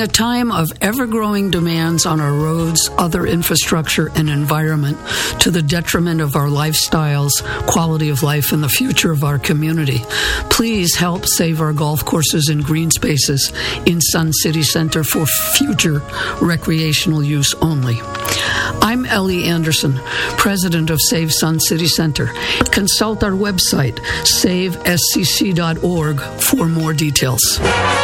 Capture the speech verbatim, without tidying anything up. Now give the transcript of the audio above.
During a time of ever-growing demands on our roads, other infrastructure, and environment to the detriment of our lifestyles, quality of life, and the future of our community, please help save our golf courses and green spaces in Sun City Center for future recreational use only. I'm Ellie Anderson, president of Save Sun City Center. Consult our website, save s c c dot org, for more details.